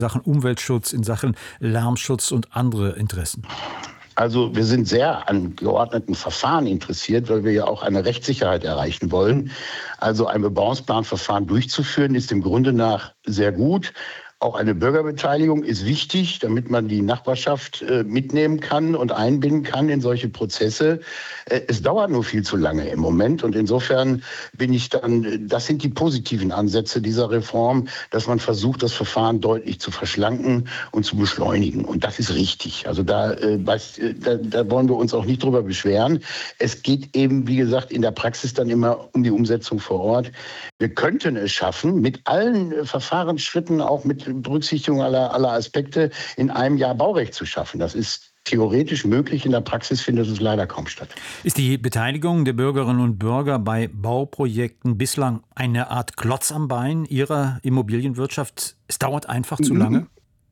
Sachen Umweltschutz, in Sachen Lärmschutz und andere Interessen? Also wir sind sehr an geordneten Verfahren interessiert, weil wir ja auch eine Rechtssicherheit erreichen wollen. Also ein Bebauungsplanverfahren durchzuführen, ist im Grunde nach sehr gut. Auch eine Bürgerbeteiligung ist wichtig, damit man die Nachbarschaft mitnehmen kann und einbinden kann in solche Prozesse. Es dauert nur viel zu lange im Moment und insofern das sind die positiven Ansätze dieser Reform, dass man versucht, das Verfahren deutlich zu verschlanken und zu beschleunigen. Und das ist richtig. Also da wollen wir uns auch nicht drüber beschweren. Es geht eben, wie gesagt, in der Praxis dann immer um die Umsetzung vor Ort. Wir könnten es schaffen, mit allen Verfahrensschritten, auch mit Berücksichtigung aller Aspekte, in einem Jahr Baurecht zu schaffen. Das ist theoretisch möglich, in der Praxis findet es leider kaum statt. Ist die Beteiligung der Bürgerinnen und Bürger bei Bauprojekten bislang eine Art Klotz am Bein Ihrer Immobilienwirtschaft? Es dauert einfach zu lange?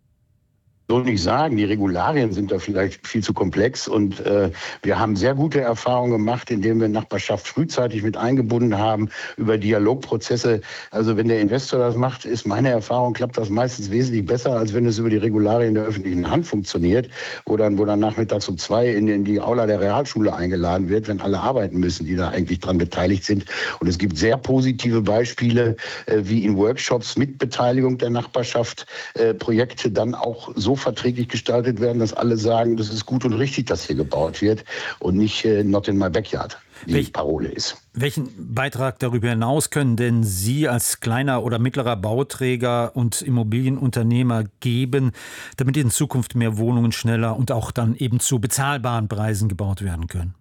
So nicht sagen. Die Regularien sind da vielleicht viel zu komplex und wir haben sehr gute Erfahrungen gemacht, indem wir Nachbarschaft frühzeitig mit eingebunden haben über Dialogprozesse. Also wenn der Investor das macht, ist meine Erfahrung, klappt das meistens wesentlich besser, als wenn es über die Regularien der öffentlichen Hand funktioniert, wo dann nachmittags um 2 in die Aula der Realschule eingeladen wird, wenn alle arbeiten müssen, die da eigentlich dran beteiligt sind. Und es gibt sehr positive Beispiele, wie in Workshops mit Beteiligung der Nachbarschaft Projekte dann auch so verträglich gestaltet werden, dass alle sagen, das ist gut und richtig, dass hier gebaut wird und nicht not in my backyard, die Parole ist. Welchen Beitrag darüber hinaus können denn Sie als kleiner oder mittlerer Bauträger und Immobilienunternehmer geben, damit in Zukunft mehr Wohnungen schneller und auch dann eben zu bezahlbaren Preisen gebaut werden können?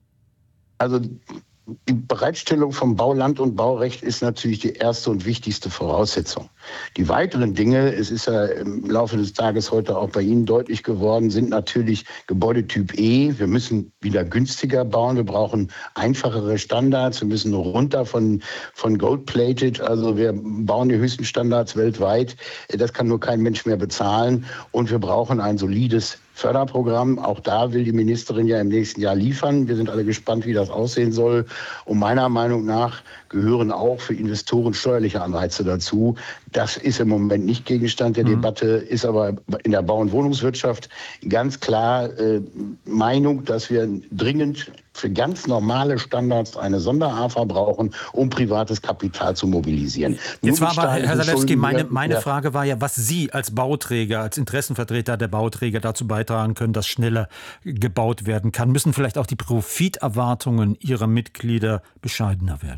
Also die Bereitstellung von Bauland und Baurecht ist natürlich die erste und wichtigste Voraussetzung. Die weiteren Dinge, es ist ja im Laufe des Tages heute auch bei Ihnen deutlich geworden, sind natürlich Gebäudetyp E. Wir müssen wieder günstiger bauen. Wir brauchen einfachere Standards. Wir müssen runter von Gold-plated. Also wir bauen die höchsten Standards weltweit. Das kann nur kein Mensch mehr bezahlen. Und wir brauchen ein solides Förderprogramm. Auch da will die Ministerin ja im nächsten Jahr liefern. Wir sind alle gespannt, wie das aussehen soll. Und meiner Meinung nach gehören auch für Investoren steuerliche Anreize dazu. Das ist im Moment nicht Gegenstand der Debatte, ist aber in der Bau- und Wohnungswirtschaft ganz klar Meinung, dass wir dringend für ganz normale Standards eine Sonder-AFA brauchen, um privates Kapital zu mobilisieren. Jetzt war aber, Herr Zalewski, meine Frage war ja, was Sie als Bauträger, als Interessenvertreter der Bauträger dazu beitragen können, dass schneller gebaut werden kann. Müssen vielleicht auch die Profiterwartungen Ihrer Mitglieder bescheidener werden?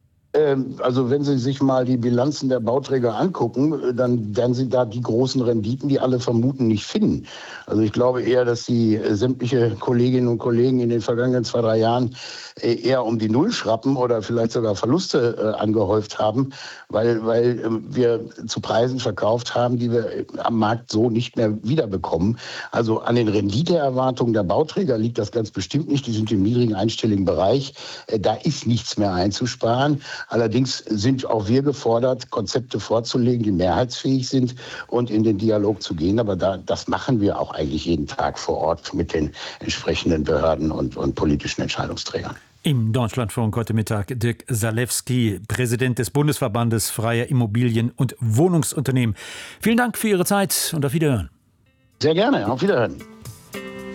Also wenn Sie sich mal die Bilanzen der Bauträger angucken, dann werden Sie da die großen Renditen, die alle vermuten, nicht finden. Also ich glaube eher, dass die sämtliche Kolleginnen und Kollegen in den vergangenen 2-3 Jahren eher um die Null schrappen oder vielleicht sogar Verluste angehäuft haben, weil wir zu Preisen verkauft haben, die wir am Markt so nicht mehr wiederbekommen. Also an den Renditeerwartungen der Bauträger liegt das ganz bestimmt nicht. Die sind im niedrigen einstelligen Bereich. Da ist nichts mehr einzusparen. Allerdings sind auch wir gefordert, Konzepte vorzulegen, die mehrheitsfähig sind und in den Dialog zu gehen. Aber das machen wir auch eigentlich jeden Tag vor Ort mit den entsprechenden Behörden und politischen Entscheidungsträgern. Im Deutschlandfunk heute Mittag Dirk Zalewski, Präsident des Bundesverbandes Freier Immobilien- und Wohnungsunternehmen. Vielen Dank für Ihre Zeit und auf Wiederhören. Sehr gerne, auf Wiederhören.